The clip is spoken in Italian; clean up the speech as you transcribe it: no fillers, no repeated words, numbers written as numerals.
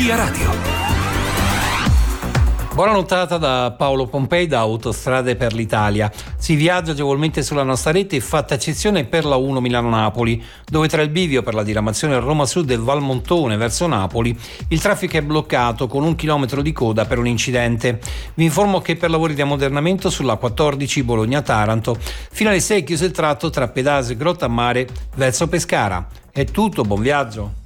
Via Radio. Buona nottata da Paolo Pompei da Autostrade per l'Italia. Si viaggia agevolmente sulla nostra rete, fatta eccezione per la 1 Milano-Napoli, dove tra il bivio per la diramazione Roma Sud e Valmontone verso Napoli il traffico è bloccato con 1 chilometro di coda per un incidente. Vi informo che per lavori di ammodernamento sulla 14 Bologna-Taranto fino alle 6 è chiuso il tratto tra Pedase e Grottammare verso Pescara. È tutto, buon viaggio.